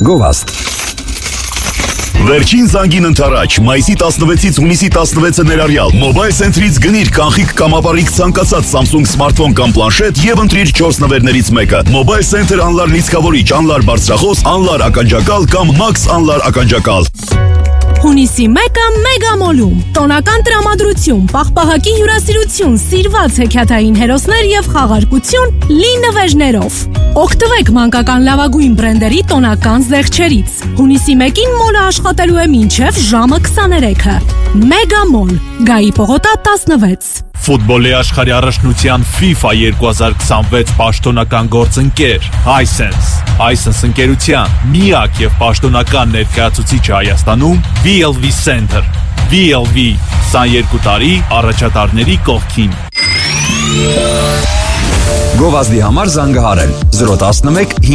Գովաստ Վերջին զանգին ընթരാճ, մայիսի 16-ից հունիսի 16-ը ներառյալ Mobile Center-ից գնիր կանխիկ կամ ապարիկ ցանկացած Samsung սմարթֆոն կամ պլանշետ եւ ընտրիր 4 նվերներից մեկը։ Mobile Center անլար լիցքավորիչ, անլար բարձրախոս, անլար ականջակալ կամ Max անլար ականջակալ։ Հունիսի 1-ը Մեգամոլում տոնական տրամադրություն, պաղպաղակի հյուրասիրություն, սիրված հեքիաթային հերոսներ եւ խաղարկություն լի նվերներով։ Օգտվեք մանկական լավագույն բրենդերի տոնական զեղչերից։ Հունիսի 1-ին մոլը աշխատելու է մինչև ժամը 23-ը։ Մեգամոլ, Գայի պողոտա 16։ Ֆուտբոլի աշխարհի առաջնության FIFA 2026 պաշտոնական գործընկեր Hisense ընկերության միակ եւ պաշտոնական ներկայացուցիչը Հայաստանում VLV Center VLV 22 տարի առաջատարների կողքին Գովազդի համար զանգահարել 011